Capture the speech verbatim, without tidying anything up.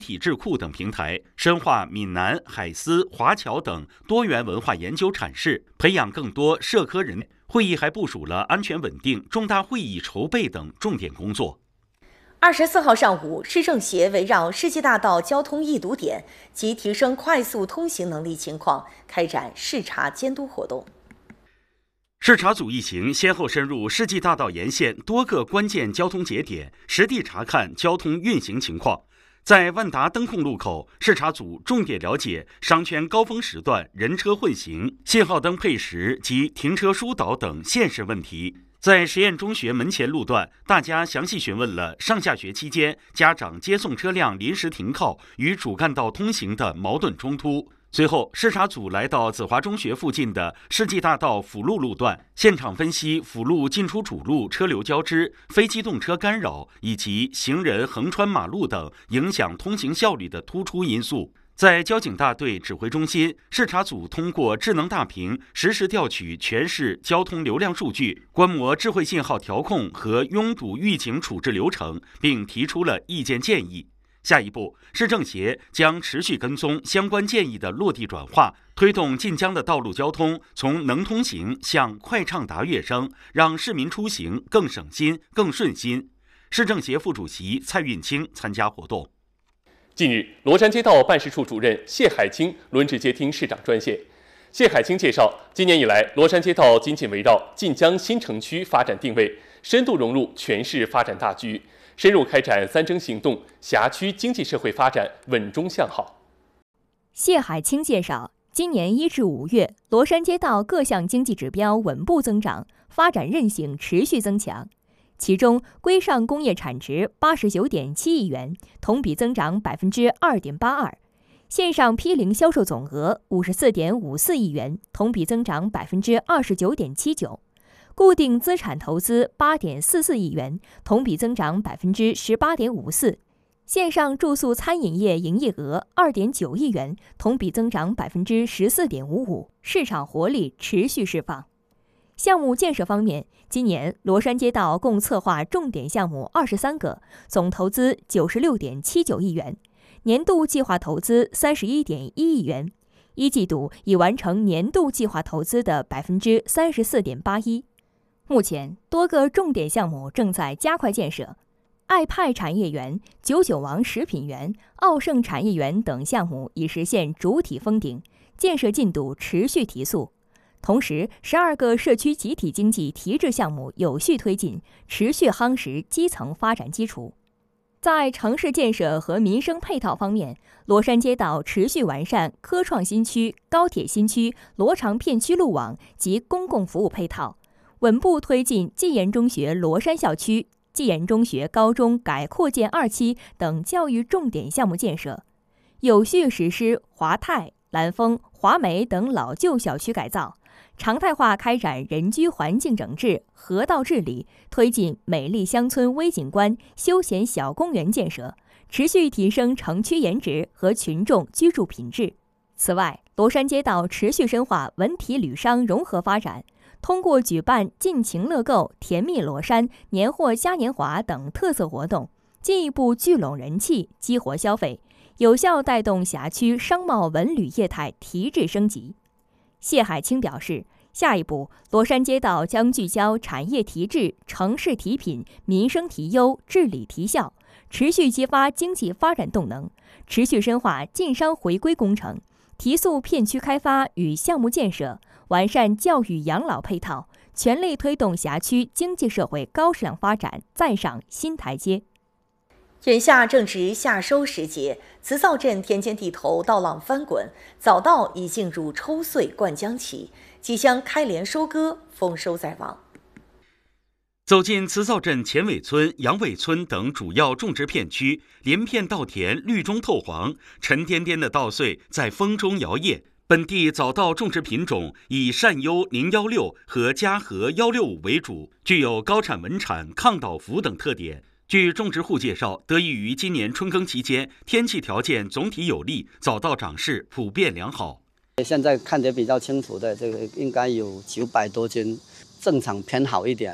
体智库等平台，深化闽南、海丝、华侨等多元文化研究阐释，培养更多社科人。会议还部署了安全稳定、重大会议筹备等重点工作。 二十四号上午，市政协围绕世纪大道交通易堵点及提升快速通行能力情况，开展视察监督活动。 视察组一行先后深入世纪大道沿线多个关键交通节点，实地查看交通运行情况。在万达灯控路口，视察组重点了解商圈高峰时段人车混行、信号灯配时及停车疏导等现实问题。在实验中学门前路段，大家详细询问了上下学期间家长接送车辆临时停靠与主干道通行的矛盾冲突。随后，视察组来到子华中学附近的世纪大道辅路路段，现场分析辅路进出主路车流交织、非机动车干扰以及行人横穿马路等影响通行效率的突出因素。在交警大队指挥中心，视察组通过智能大屏实时调取全市交通流量数据，观摩智慧信号调控和拥堵预警处置流程，并提出了意见建议。下一步，市政协将持续跟踪相关建议的落地转化，推动晋江的道路交通从能通行向快畅达跃升，让市民出行更省心、更顺心。市政协副主席蔡运清参加活动。 近日，罗山街道办事处主任谢海清轮值接听市长专线。谢海清介绍，今年以来，罗山街道紧紧围绕晋江新城区发展定位，深度融入全市发展大局。深入开展三征行动，辖区经济社会发展稳中向好。 谢海清介绍，今年一至五月，罗山街道各项经济指标稳步增长，发展韧性持续增强。其中，规上工业产值八十九点七亿元，同比增长百分之二点八二；线上批零销售总额五十四点五四亿元，同比增长百分之二十九点七九。固定资产投资八点四四亿元，同比增长百分之十八点五四；线上住宿餐饮业营业额二点九亿元，同比增长百分之十四点五五，市场活力持续释放。项目建设方面，今年罗山街道共策划重点项目二十三个，总投资九十六点七九亿元，年度计划投资三十一点一亿元，一季度已完成年度计划投资的百分之三十四点八一。目前，多个重点项目正在加快建设，爱派产业园、九九王食品园、奥盛产业园等项目已实现主体封顶，建设进度持续提速。同时，十二个社区集体经济提质项目有序推进，持续夯实基层发展基础。在城市建设和民生配套方面，罗山街道持续完善科创新区、高铁新区、罗长片区路网及公共服务配套，稳步推进纪言中学罗山校区、纪言中学高中改扩建二期等教育重点项目建设，有序实施华泰、蓝丰、华美等老旧小区改造，常态化开展人居环境整治、河道治理，推进美丽乡村微景观、休闲小公园建设，持续提升城区颜值和群众居住品质。此外，罗山街道持续深化文体旅商融合发展，通过举办尽情乐购、甜蜜罗山、年货嘉年华等特色活动，进一步聚拢人气，激活消费，有效带动辖区商贸文旅业态提质升级。谢海清表示，下一步，罗山街道将聚焦产业提质、城市提品、民生提优、治理提效，持续激发经济发展动能，持续深化晋商回归工程，提速片区开发与项目建设，完善教育养老配套，全力推动辖区经济社会高质量发展再上新台阶。 眼下正值夏收时节，慈灶镇田间地头稻浪翻滚，早稻已进入抽穗灌浆期，即将开镰收割，丰收在望。 走进慈灶镇前尾村、杨尾村等主要种植片区，连片稻田绿中透黄，沉甸甸的稻穗在风中摇曳。本地早稻种植品种以善优零幺六和嘉禾幺六五为主，具有高产稳产、抗倒伏等特点。据种植户介绍，得益于今年春耕期间天气条件总体有利，早稻长势普遍良好。 现在看得比较清楚的，这个应该有九百多斤，正常偏好一点。